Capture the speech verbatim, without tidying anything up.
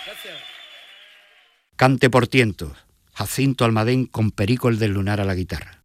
Cante por tientos, Jacinto Almadén con Perico el del Lunar a la guitarra.